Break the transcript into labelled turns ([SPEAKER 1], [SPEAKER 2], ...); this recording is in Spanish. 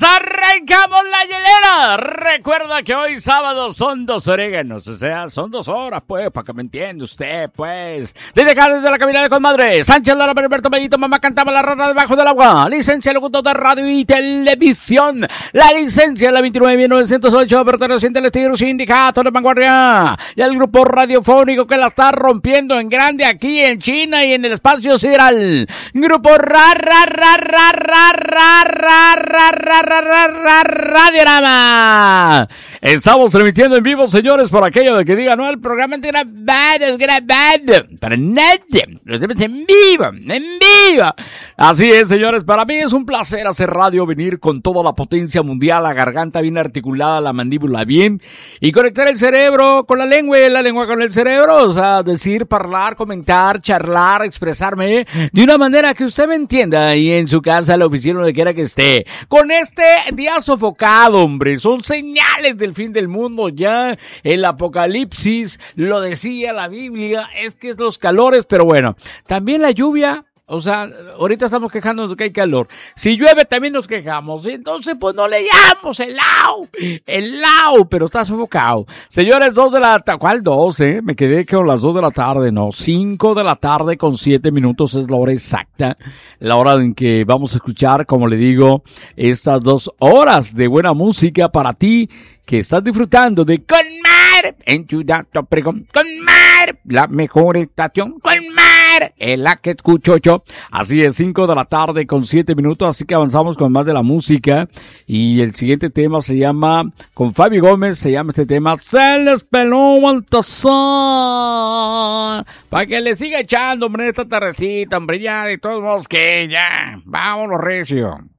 [SPEAKER 1] arrancamos la hielera. Recuerda que hoy sábado son 2 oréganos, o sea, son 2 horas, pues, para que me entienda usted, pues. Desde acá, desde la cabina de Comadre, Sánchez Lara, Alberto Bellito, mamá cantaba la rara debajo del agua. Licencia locutor de radio y televisión. La licencia, la 29.908, pero reciente el estilo sindicato de vanguardia. Y el grupo radiofónico que la está rompiendo en grande aquí en China y en el espacio sideral. Grupo Radiorama. Estamos transmitiendo en vivo, señores, por aquello de que digan, no, el programa es grabado, para nadie. Lo hacemos en vivo. Así es, señores, para mí es un placer hacer radio, venir con toda la potencia mundial, la garganta bien articulada, la mandíbula bien, y conectar el cerebro con la lengua con el cerebro, o sea, decir, hablar, comentar, charlar, expresarme de una manera que usted me entienda ahí en su casa, en la oficina, donde quiera que esté. Con este día sofocado, hombre, son señales del fin del mundo ya. El apocalipsis, lo decía la Biblia, es que es los calores, pero bueno, también la lluvia. O sea, ahorita estamos quejándonos de que hay calor. Si llueve también nos quejamos. Entonces, pues no le llamamos helado, pero está sofocado. Señores, 2 de la tarde. ¿Cuál 2, Me quedé con las 2 de la tarde, no. 5 de la tarde con 7 minutos es la hora exacta. La hora en que vamos a escuchar, como le digo, estas 2 horas de buena música para ti que estás disfrutando de Conmar en Ciudad Obregón. Conmar, la mejor estación. Conmar, es la que escucho yo. Así es, 5 de la tarde con 7 minutos, así que avanzamos con más de la música. Y el siguiente tema se llama, con Fabi Gómez, se llama este tema, Se les peló el tazón. Para que le siga echando, hombre, esta tardecita, hombre, ya, de todos modos que ya. Vámonos, recio.